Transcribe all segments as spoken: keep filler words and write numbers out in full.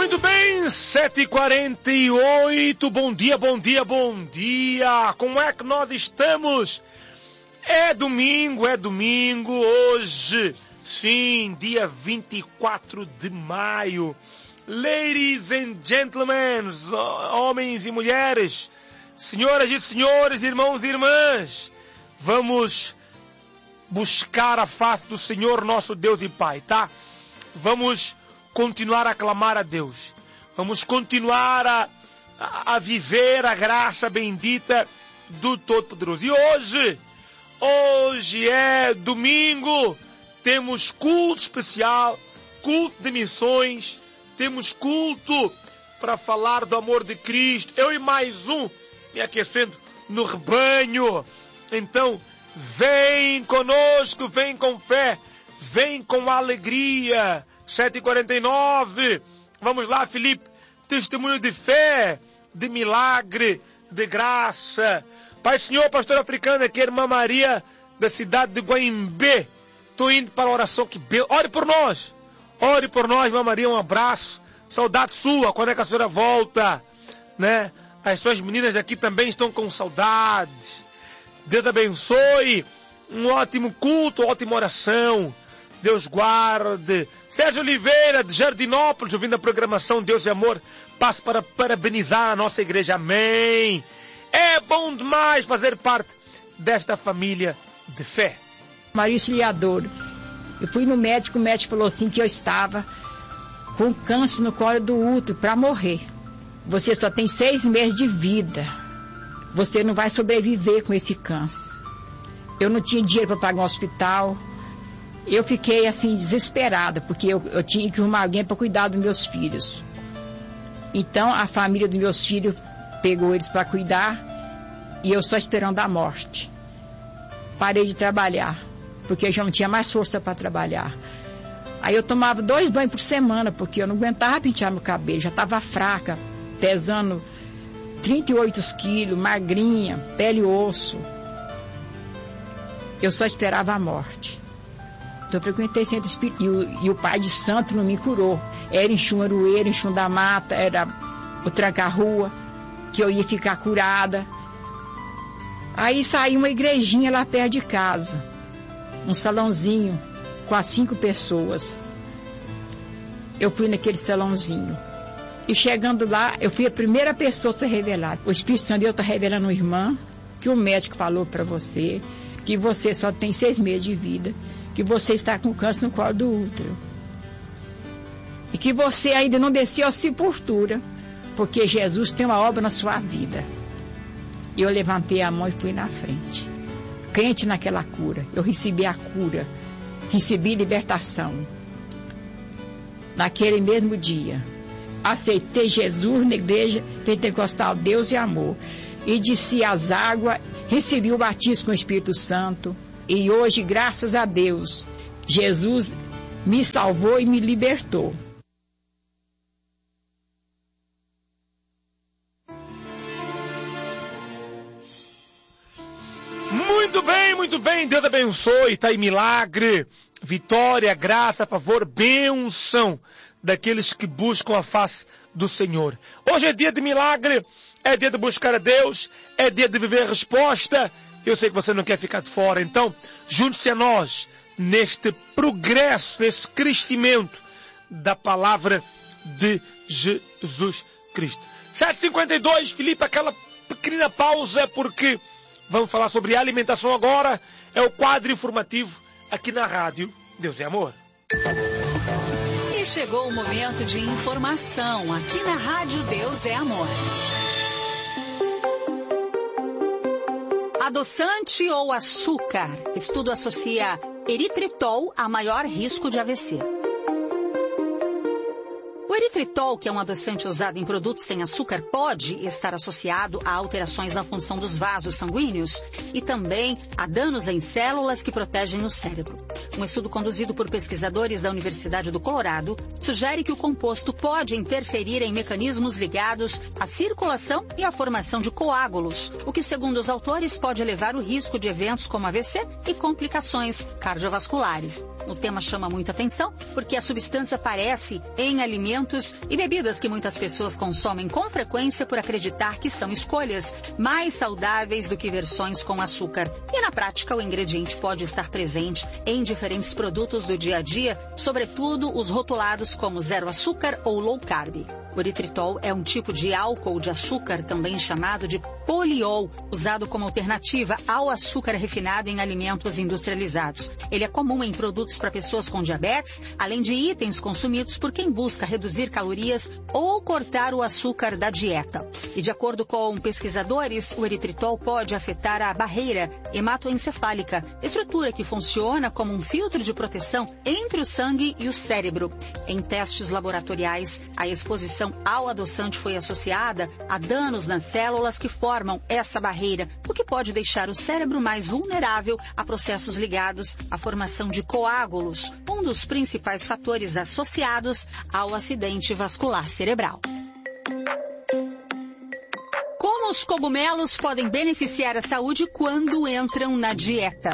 Muito bem, sete e quarenta e oito, bom dia, bom dia, bom dia, como é que nós estamos? É domingo, é domingo, hoje, sim, dia vinte e quatro de maio. Ladies and gentlemen, homens e mulheres, senhoras e senhores, irmãos e irmãs, vamos buscar a face do Senhor nosso Deus e Pai, tá? Vamos continuar a clamar a Deus. Vamos continuar a, a, a viver a graça bendita do Todo-Poderoso. E hoje, hoje é domingo, temos culto especial, culto de missões, temos culto para falar do amor de Cristo. Eu e mais um me aquecendo no rebanho. Então, vem conosco, vem com fé, vem com alegria. sete e quarenta e nove, vamos lá, Felipe, testemunho de fé, de milagre, de graça. Pai Senhor, pastor africano, aqui é a irmã Maria, da cidade de Guaimbê. Estou indo para a oração, que be... ore por nós, ore por nós, irmã Maria, um abraço, saudade sua, quando é que a senhora volta, né? As suas meninas aqui também estão com saudades. Deus abençoe, um ótimo culto, ótima oração. Deus guarde. Sérgio Oliveira, de Jardinópolis, ouvindo a programação Deus e Amor, passo para parabenizar a nossa igreja. Amém. É bom demais fazer parte desta família de fé. Maria Auxiliadora, eu fui no médico, o médico falou assim que eu estava com câncer no colo do útero para morrer. Você só tem seis meses de vida. Você não vai sobreviver com esse câncer. Eu não tinha dinheiro para pagar um hospital. Eu fiquei assim desesperada, porque eu, eu tinha que arrumar alguém para cuidar dos meus filhos. Então a família dos meus filhos pegou eles para cuidar e eu só esperando a morte. Parei de trabalhar, porque eu já não tinha mais força para trabalhar. Aí eu tomava dois banhos por semana, porque eu não aguentava pentear meu cabelo, já estava fraca, pesando trinta e oito quilos, magrinha, pele e osso. Eu só esperava a morte. Então eu frequentei centro espírita e o, e o pai de santo não me curou. Era em Chumarueira, em Chum da Mata, era o tranca-rua, que eu ia ficar curada. Aí saiu uma igrejinha lá perto de casa, um salãozinho com as cinco pessoas. Eu fui naquele salãozinho. E chegando lá, eu fui a primeira pessoa a ser revelada. O Espírito Santo de Deus está revelando, irmã, que o médico falou para você, que você só tem seis meses de vida, que você está com câncer no colo do útero. E que você ainda não desceu à sepultura, porque Jesus tem uma obra na sua vida. E eu levantei a mão e fui na frente. Crente naquela cura. Eu recebi a cura. Recebi libertação. Naquele mesmo dia. Aceitei Jesus na igreja pentecostal Deus e Amor. E desci as águas, recebi o batismo com o Espírito Santo. E hoje, graças a Deus, Jesus me salvou e me libertou. Muito bem, muito bem. Deus abençoe. Está aí milagre, vitória, graça, favor, bênção daqueles que buscam a face do Senhor. Hoje é dia de milagre, é dia de buscar a Deus, é dia de viver a resposta. Eu sei que você não quer ficar de fora, então junte-se a nós neste progresso, neste crescimento da palavra de Jesus Cristo. sete e cinquenta e dois, Filipe, aquela pequena pausa, porque vamos falar sobre alimentação agora. É o quadro informativo aqui na rádio Deus é Amor. E chegou o momento de informação aqui na rádio Deus é Amor. Adoçante ou açúcar? Estudo associa eritritol a maior risco de A V C. O eritritol, que é um adoçante usado em produtos sem açúcar, pode estar associado a alterações na função dos vasos sanguíneos e também a danos em células que protegem o cérebro. Um estudo conduzido por pesquisadores da Universidade do Colorado sugere que o composto pode interferir em mecanismos ligados à circulação e à formação de coágulos, o que, segundo os autores, pode elevar o risco de eventos como A V C e complicações cardiovasculares. O tema chama muita atenção porque a substância aparece em alimentos e bebidas que muitas pessoas consomem com frequência por acreditar que são escolhas mais saudáveis do que versões com açúcar. E na prática, o ingrediente pode estar presente em diferentes produtos do dia a dia, sobretudo os rotulados como zero açúcar ou low carb. O eritritol é um tipo de álcool de açúcar, também chamado de poliol, usado como alternativa ao açúcar refinado em alimentos industrializados. Ele é comum em produtos para pessoas com diabetes, além de itens consumidos por quem busca reduzir calorias ou cortar o açúcar da dieta. E de acordo com pesquisadores, o eritritol pode afetar a barreira hematoencefálica, estrutura que funciona como um filtro de proteção entre o sangue e o cérebro. Em testes laboratoriais, a exposição ao adoçante foi associada a danos nas células que formam essa barreira, o que pode deixar o cérebro mais vulnerável a processos ligados à formação de coágulos, um dos principais fatores associados ao acidente vascular cerebral. Como os cogumelos podem beneficiar a saúde quando entram na dieta?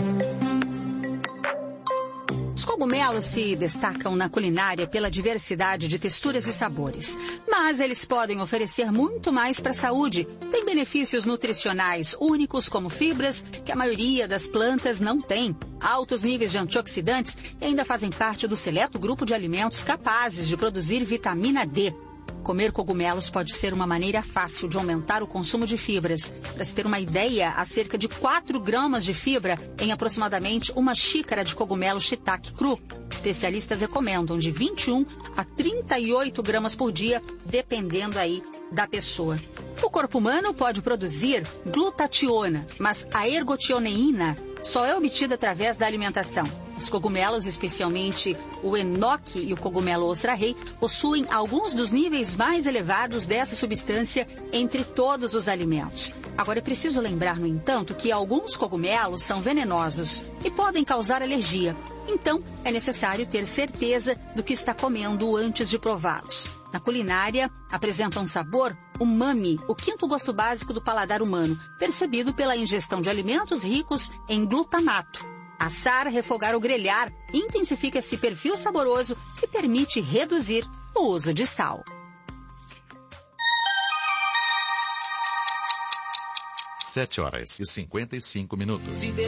Os cogumelos se destacam na culinária pela diversidade de texturas e sabores, mas eles podem oferecer muito mais para a saúde. Tem benefícios nutricionais únicos, como fibras, que a maioria das plantas não tem, altos níveis de antioxidantes e ainda fazem parte do seleto grupo de alimentos capazes de produzir vitamina D. Comer cogumelos pode ser uma maneira fácil de aumentar o consumo de fibras. Para se ter uma ideia, há cerca de quatro gramas de fibra em aproximadamente uma xícara de cogumelo shiitake cru. Especialistas recomendam de vinte e um a trinta e oito gramas por dia, dependendo aí da pessoa. O corpo humano pode produzir glutationa, mas a ergotioneína só é obtida através da alimentação. Os cogumelos, especialmente o enoque e o cogumelo ostra-rei, possuem alguns dos níveis mais elevados dessa substância entre todos os alimentos. Agora, é preciso lembrar, no entanto, que alguns cogumelos são venenosos e podem causar alergia. Então, é necessário ter certeza do que está comendo antes de prová-los. Na culinária, apresentam um sabor umami, o quinto gosto básico do paladar humano, percebido pela ingestão de alimentos ricos em glutamato. Assar, refogar ou grelhar intensifica esse perfil saboroso e permite reduzir o uso de sal. Sete horas e cinquenta e cinco minutos.